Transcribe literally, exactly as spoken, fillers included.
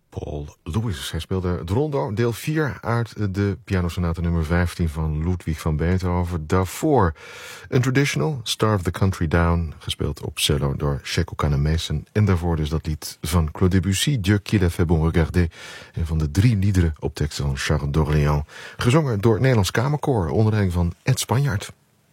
Paul Lewis. Hij speelde het rondo, deel vier uit de pianosonate nummer vijftien van Ludwig van Beethoven. Daarvoor een traditional, Star of the Country Down, gespeeld op cello door Shekou Kanneh-Mason. En daarvoor dus dat lied van Claude Debussy, Dieu qui l'a fait bon regarder. Een van de drie liederen op tekst van Charles d'Orléans. Gezongen door het Nederlands Kamerkoor onder leiding van Ed Spanjaard.